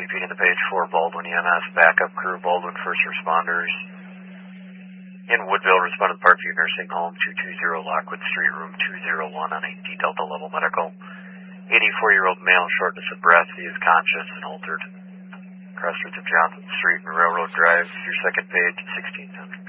repeating the page for Baldwin EMS, backup crew, Baldwin first responders. In Woodville, respond to the Parkview Nursing Home, 220 Lockwood Street, room 201 on a D Delta level medical. 84-year-old male, shortness of breath. He is conscious and altered. Crossroads of Johnson Street and Railroad Drive, your second page, 1600.